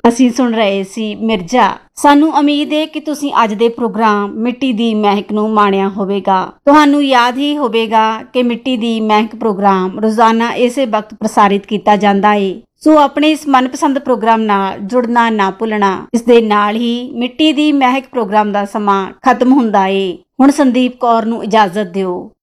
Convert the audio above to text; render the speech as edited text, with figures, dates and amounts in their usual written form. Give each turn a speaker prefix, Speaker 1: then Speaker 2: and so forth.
Speaker 1: ਅਸੀਂ ਸੁਣ ਰਹੇ ਸੀ ਮਿਰਜ਼ਾ। ਸਾਨੂੰ ਉਮੀਦ ਹੈ ਕਿ ਤੁਸੀਂ ਅੱਜ ਦੇ ਪ੍ਰੋਗਰਾਮ ਮਿੱਟੀ ਦੀ ਮਹਿਕ ਨੂੰ ਮਾਣਿਆ ਹੋਵੇਗਾ। ਤੁਹਾਨੂੰ ਯਾਦ ਹੀ ਹੋਵੇਗਾ ਕਿ ਮਿੱਟੀ ਦੀ ਮਹਿਕ ਪ੍ਰੋਗਰਾਮ ਰੋਜ਼ਾਨਾ ਇਸੇ ਵਕਤ ਪ੍ਰਸਾਰਿਤ ਕੀਤਾ ਜਾਂਦਾ ਹੈ। ਸੋ ਆਪਣੇ ਇਸ ਮਨਪਸੰਦ ਪ੍ਰੋਗਰਾਮ ਨਾਲ ਜੁੜਨਾ ਨਾ ਭੁੱਲਣਾ। ਇਸ ਦੇ ਨਾਲ ਹੀ ਮਿੱਟੀ ਦੀ ਮਹਿਕ ਪ੍ਰੋਗਰਾਮ ਦਾ ਸਮਾਂ ਖਤਮ ਹੁੰਦਾ ਏ। ਹੁਣ ਸੰਦੀਪ ਕੌਰ ਨੂੰ ਇਜਾਜ਼ਤ ਦਿਓ।